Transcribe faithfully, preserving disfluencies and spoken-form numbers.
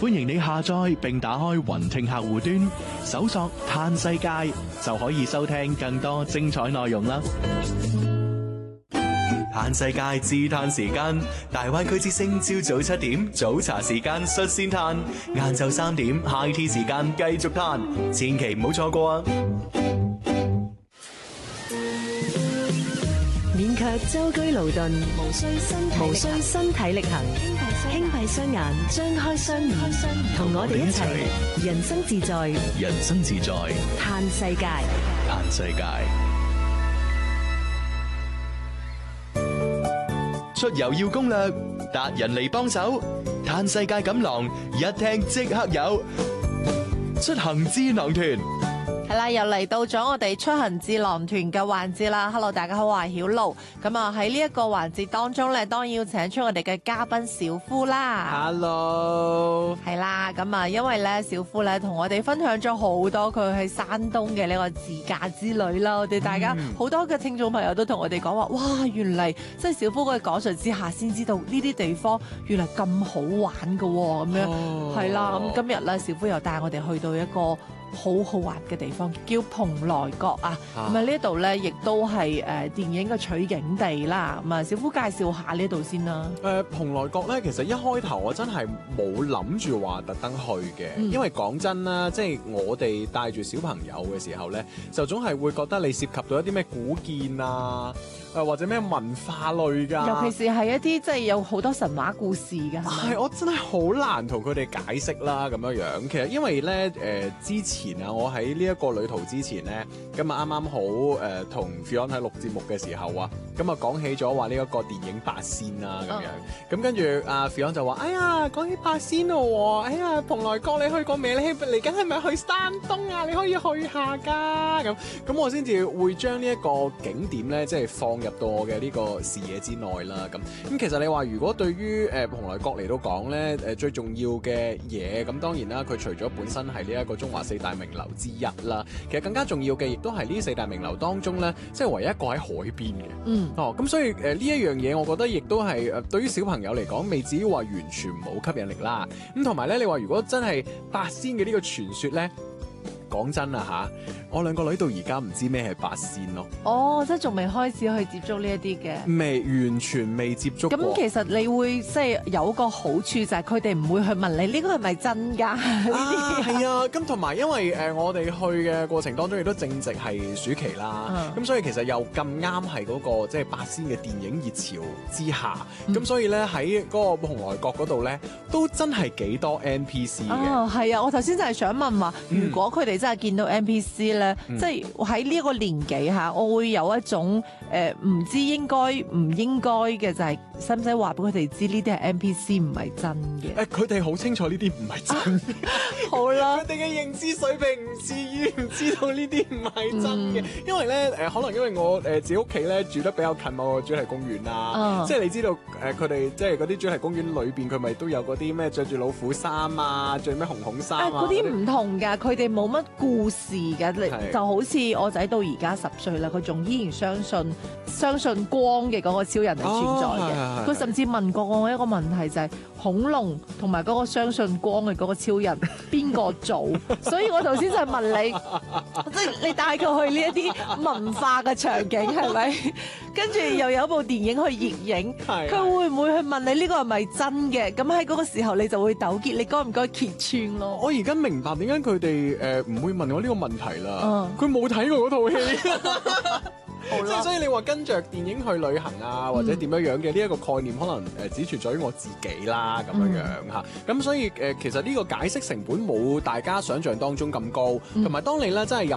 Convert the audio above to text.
歡迎你下載並打開雲聽客戶端，搜索嘆世界就可以收聽更多精彩內容啦。嘆世界自嘆時間，大灣區之聲朝早七點早茶時間率先嘆，晏晝三點 high tea 時間繼續嘆，千祈唔好錯過啊！ 免卻舟車勞頓，無需身體無需身體力行，輕閉雙眼，張開雙眼，同我哋一齊人生自在， 人生自在， 嘆世界， 嘆世界。出遊要攻略，達人嚟幫手，嘆世界錦囊一聽即刻有，出行智囊團。 係啦，又嚟到咗我哋出行智囊團嘅環節啦。Hello， 大家好，我係曉露。咁啊喺呢一個環節當中咧，當然要請出我哋嘅嘉賓小夫啦。 Hello， 係啦，咁啊，因為咧小夫咧同我哋分享咗好多佢喺山東嘅呢個自駕之旅啦。我哋大家好多嘅聽眾朋友都同我哋講話，哇，原嚟即係小夫嘅講述之下，先知道呢啲地方原來咁好玩噶，咁樣係啦。咁今日咧，小夫又帶我哋去到一個好好玩嘅地方，叫蓬萊閣啊！咁啊呢度咧，亦都係誒、呃、電影嘅取景地啦。咁啊，小夫介紹下呢度先啦。 誒、呃，蓬萊閣咧，其實一開頭我真係冇諗住話特登去嘅，嗯、因為講真啦，即係我哋帶住小朋友嘅時候咧，就總係會覺得你涉及到一啲咩古建啊，誒或者咩文化類㗎， 尤其是係一啲即係有好多神話故事㗎。 係，我真係好難同佢哋解釋啦咁樣樣。其實因為咧誒、呃、之前啊，我喺呢一個旅途之前咧，咁啊啱啱好誒同 Fion 喺錄節目嘅時候啊，咁啊講起咗話呢一個電影八仙啦咁樣，咁跟住阿 Fion 就話：哎呀，講起八仙咯，哎呀，蓬萊閣你去過未？你嚟緊係咪去山東啊？你可以去下㗎咁，咁我先至會將呢一個景點咧，即係放入到我嘅呢個視野之內啦。咁咁其實你話如果對於誒蓬萊閣嚟到講咧，誒最重要嘅嘢，咁當然啦，佢除咗本身係呢一個中華四大名樓之一啦，其實更加重要嘅亦都係呢四大名樓當中咧，即係唯一一個喺海邊嘅。嗯，哦，咁所以誒呢一樣嘢，我覺得亦都係誒對於小朋友嚟講，未至於話完全冇吸引力啦。咁同埋咧，你話如果真係八仙嘅呢個傳說咧，講真啊吓，我兩個女到而家唔知咩係八仙咯。 哦，即係仲未開始去接觸呢一啲嘅， 未完全未接觸過。 咁其實你會即係有個好處就係佢哋唔會去問你呢個係咪真㗎？呢啲係啊，咁同埋因為誒、呃、我哋去嘅過程當中亦都正值係暑期啦，咁、嗯、所以其實又咁啱係嗰個即係八仙嘅電影熱潮之下，咁、嗯、所以咧喺嗰個蓬萊閣嗰度咧都真係幾多 N P C 嘅。 哦，係啊，我頭先就係想問話，如果佢哋真係見到 N P C 咧、嗯，即係喺呢一個年紀嚇，我會有一種誒唔、呃、知應該唔應該嘅，就係使唔使話俾佢哋知呢啲係 N P C 唔係真嘅？ 誒，佢哋好清楚呢啲唔係真嘅。 好啦， 佢哋嘅認知水平唔至於唔知道呢啲唔係真嘅、嗯，因為咧誒、呃，可能因為我誒、呃、自己屋企咧住得比較近某個主題公園啦，嗯、即係你知道誒，佢、呃、哋即係嗰啲主題公園裏邊，佢咪都有嗰啲咩着住老虎衫啊，着咩紅紅衫啊？嗰啲唔同㗎，佢哋冇乜故事㗎，就好似我仔到而家十歲啦，佢仲依然相信相信光嘅嗰個超人係存在嘅。佢、哦、甚至問過我一個問題，就係、是、恐龍同埋嗰個相信光嘅嗰個超人邊個做？所以我頭先就係問你，即係你帶佢去呢一啲文化嘅場景係咪？跟住又有部電影去熱映，佢會唔會去問你呢個係咪真嘅？咁喺嗰個時候你就會糾結，你該唔該揭穿咯？ 我而家明白點解佢哋誒唔會問我呢個問題啦。佢冇睇過嗰套戲。即係所以你話跟着電影去旅行啊，或者點樣樣嘅呢一個概念，可能誒只存在於我自己啦咁樣樣嚇。咁所以誒其實呢個解釋成本冇大家想象當中咁高，同埋當你咧真係入